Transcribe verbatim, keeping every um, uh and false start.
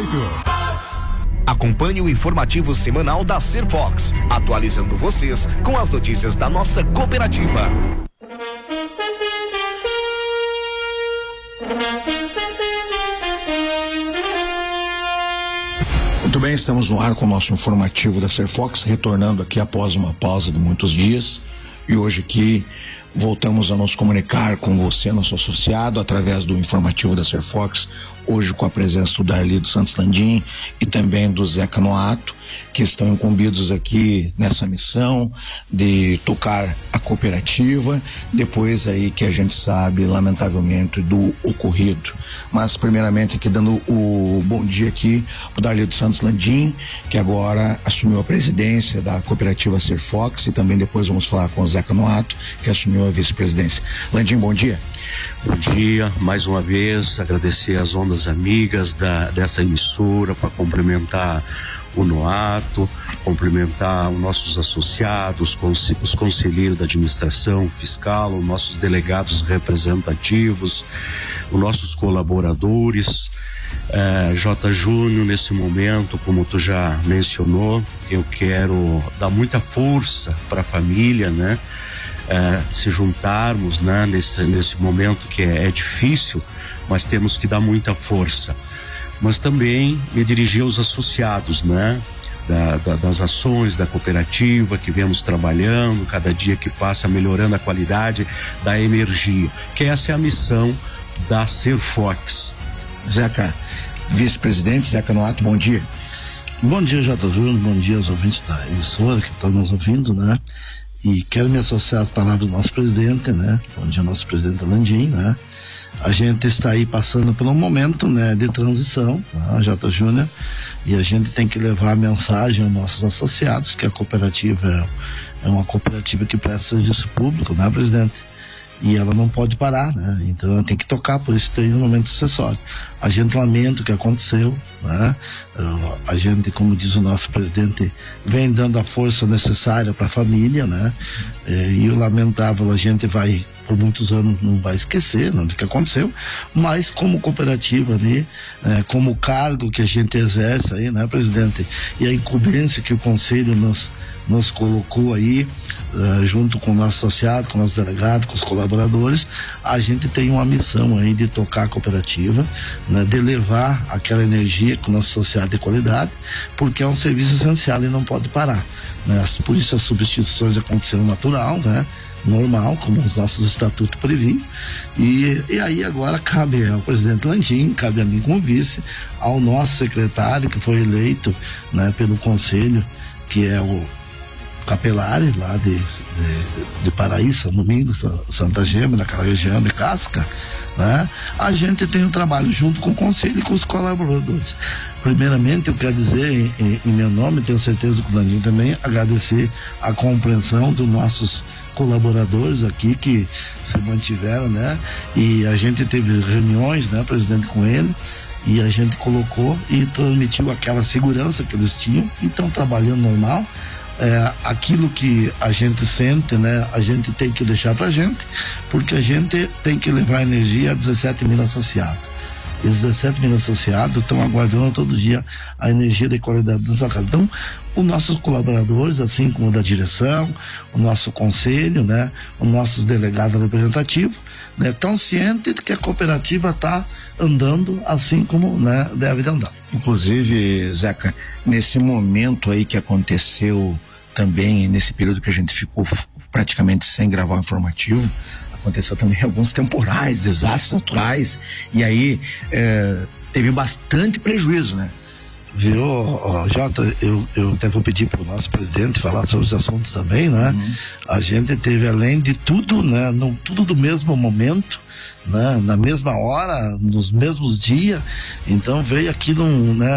oito. Acompanhe o informativo semanal da Serfox, atualizando vocês com as notícias da nossa cooperativa. Muito bem, estamos no ar com o nosso informativo da Serfox, retornando aqui após uma pausa de muitos dias. E hoje aqui voltamos a nos comunicar com você, nosso associado, através do informativo da Serfox, hoje com a presença do Darli dos Santos Landim e também do Zeca Noato, que estão incumbidos aqui nessa missão de tocar a cooperativa, depois aí que a gente sabe, lamentavelmente, do ocorrido. Mas primeiramente aqui dando o bom dia aqui pro Darli dos Santos Landim, que agora assumiu a presidência da cooperativa Serfox, e também depois vamos falar com o Zeca Noato, que assumiu a vice-presidência. Landim, bom dia. Bom dia, mais uma vez agradecer as ondas amigas da, dessa emissora, para complementar o Noato, cumprimentar os nossos associados, os conselheiros da administração fiscal, os nossos delegados representativos, os nossos colaboradores. eh, J. Júnior, nesse momento, como tu já mencionou, eu quero dar muita força para a família, né? Eh, se juntarmos, né, nesse, nesse momento que é, é difícil, mas temos que dar muita força. Mas também me dirigir aos associados, né, da, da, das ações da cooperativa que viemos trabalhando, cada dia que passa melhorando a qualidade da energia, que essa é a missão da Serfox. Zeca, vice-presidente, Zeca Noato, bom dia. Bom dia, J. Júnior, bom dia aos ouvintes da emissora que estão nos ouvindo, né? E quero me associar às palavras do nosso presidente, né? Bom dia, nosso presidente Landim, né? A gente está aí passando por um momento, né, de transição, tá, J. Júnior, e a gente tem que levar a mensagem aos nossos associados que a cooperativa é, é uma cooperativa que presta serviço público, né, presidente? E ela não pode parar, né? Então ela tem que tocar, por isso tem um momento sucessório. A gente lamenta o que aconteceu, né? A gente, como diz o nosso presidente, vem dando a força necessária para a família, né? E o lamentável a gente vai, por muitos anos, não vai esquecer, não, do que aconteceu, mas como cooperativa ali, né, como cargo que a gente exerce aí, né, presidente? E a incumbência que o conselho nos nos colocou aí, uh, junto com o nosso associado, com o nosso delegado, com os colaboradores, a gente tem uma missão aí de tocar a cooperativa, né, de levar aquela energia com o nosso associado de qualidade, porque é um serviço essencial e não pode parar, né? Por isso as substituições aconteceram natural, né? Normal, como os nossos estatutos previam, e, e aí agora cabe ao presidente Landim, cabe a mim como vice, ao nosso secretário que foi eleito, né, pelo conselho, que é o Capelari, lá de, de, de Paraíso, Domingo, Santa Gema, naquela região de Casca, né? A gente tem um trabalho junto com o conselho e com os colaboradores. Primeiramente, eu quero dizer, em, em meu nome, tenho certeza que o Landim também, agradecer a compreensão dos nossos colaboradores aqui que se mantiveram, né? E a gente teve reuniões, né, presidente, com ele, e a gente colocou e transmitiu aquela segurança que eles tinham e estão trabalhando normal. É, aquilo que a gente sente, né, a gente tem que deixar pra gente, porque a gente tem que levar energia a dezessete mil associados. E os dezessete mil associados estão aguardando todo dia a energia de qualidade da sua casa. Então, os nossos colaboradores, assim como o da direção, o nosso conselho, né, os nossos delegados representativos, né, estão cientes de que a cooperativa está andando assim como, né, deve andar. Inclusive, Zeca, nesse momento aí que aconteceu também, nesse período que a gente ficou praticamente sem gravar o informativo, aconteceu também alguns temporais, desastres naturais, e aí é, teve bastante prejuízo, né? Viu, ó, Jota, eu, eu até vou pedir para o nosso presidente falar sobre os assuntos também, né? Uhum. A gente teve, além de tudo, né? Não, tudo do mesmo momento, né? Na mesma hora, nos mesmos dias, então veio aquilo, né?